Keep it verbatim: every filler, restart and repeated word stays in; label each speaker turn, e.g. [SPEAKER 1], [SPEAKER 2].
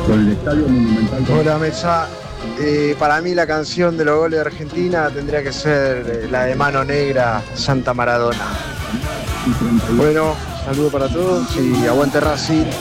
[SPEAKER 1] por el Estadio Monumental.
[SPEAKER 2] Hola, Mesa. Eh, para mí la canción de los goles de Argentina tendría que ser eh, la de Mano Negra, Santa Maradona. Bueno, saludo para todos y aguante Racing.